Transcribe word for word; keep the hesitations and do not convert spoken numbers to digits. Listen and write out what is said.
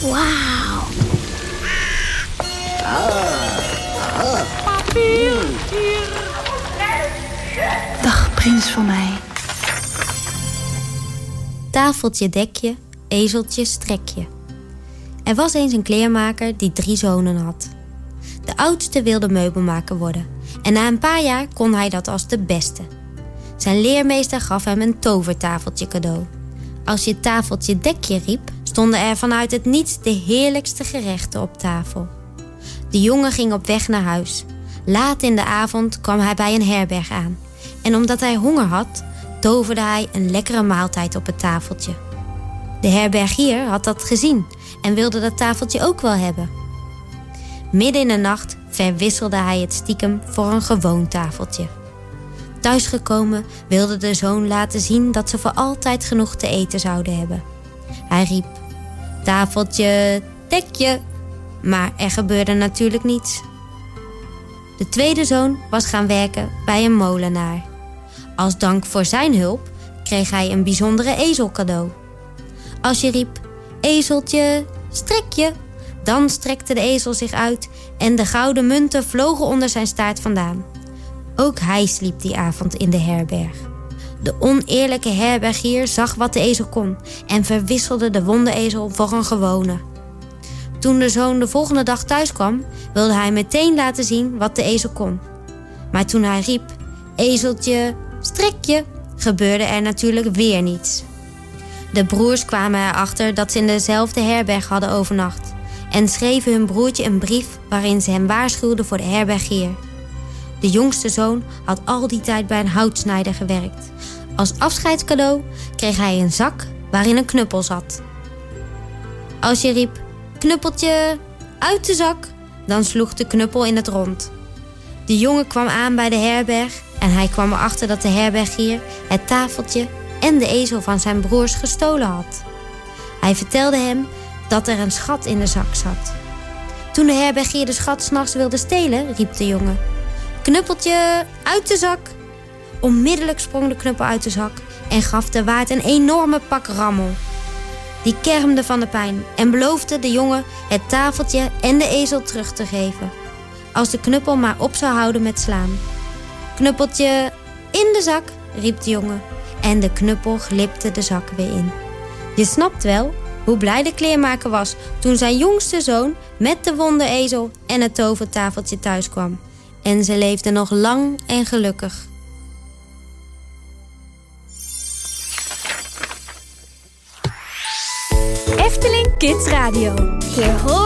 Wauw. Papier, hier. Dag, prins van mij. Tafeltje, dekje, ezeltje, strekje. Er was eens een kleermaker die drie zonen had. De oudste wilde meubelmaker worden. En na een paar jaar kon hij dat als de beste. Zijn leermeester gaf hem een tovertafeltje cadeau. Als je tafeltje dekje riep, stonden er vanuit het niets de heerlijkste gerechten op tafel. De jongen ging op weg naar huis. Laat in de avond kwam hij bij een herberg aan. En omdat hij honger had, toverde hij een lekkere maaltijd op het tafeltje. De herbergier had dat gezien en wilde dat tafeltje ook wel hebben. Midden in de nacht verwisselde hij het stiekem voor een gewoon tafeltje. Thuisgekomen wilde de zoon laten zien dat ze voor altijd genoeg te eten zouden hebben. Hij riep: tafeltje, dekje. Maar er gebeurde natuurlijk niets. De tweede zoon was gaan werken bij een molenaar. Als dank voor zijn hulp kreeg hij een bijzondere ezel cadeau. Als je riep: ezeltje, strek je, dan strekte de ezel zich uit en de gouden munten vlogen onder zijn staart vandaan. Ook hij sliep die avond in de herberg. De oneerlijke herbergier zag wat de ezel kon en verwisselde de wonde ezel voor een gewone. Toen de zoon de volgende dag thuis kwam, wilde hij meteen laten zien wat de ezel kon. Maar toen hij riep: ezeltje, strek je, gebeurde er natuurlijk weer niets. De broers kwamen erachter dat ze in dezelfde herberg hadden overnacht en schreven hun broertje een brief waarin ze hem waarschuwden voor de herbergier. De jongste zoon had al die tijd bij een houtsnijder gewerkt. Als afscheidscadeau kreeg hij een zak waarin een knuppel zat. Als je riep: knuppeltje, uit de zak, dan sloeg de knuppel in het rond. De jongen kwam aan bij de herberg en hij kwam erachter dat de herbergier het tafeltje en de ezel van zijn broers gestolen had. Hij vertelde hem dat er een schat in de zak zat. Toen de herbergier de schat 's nachts wilde stelen, riep de jongen: knuppeltje, uit de zak. Onmiddellijk sprong de knuppel uit de zak en gaf de waard een enorme pak rammel. Die kermde van de pijn en beloofde de jongen het tafeltje en de ezel terug te geven, als de knuppel maar op zou houden met slaan. Knuppeltje, in de zak, riep de jongen en de knuppel glipte de zak weer in. Je snapt wel hoe blij de kleermaker was toen zijn jongste zoon met de wonderezel en het tovertafeltje thuis kwam. En ze leefden nog lang en gelukkig. Efteling Kids Radio. Je hoort